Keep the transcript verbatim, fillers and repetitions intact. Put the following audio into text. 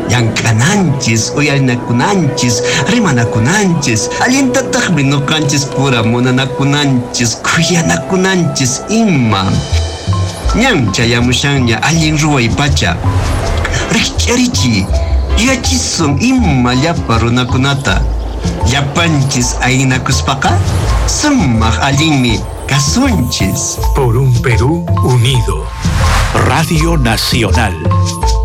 llank'ananchis, uyarinakunanchis, rimanakunanchis, allintataqmi nuqanchis pura munanakunanchis, kuyanakunanchis ima. Ñan chayamushanña allin ruway pacha. Rikch'arichiy, yuyachisun ima llapa runakunata. Llapanchis aynakuspaqa, sumaq allinmi kasunchis. Por un Perú unido. Radio Nacional.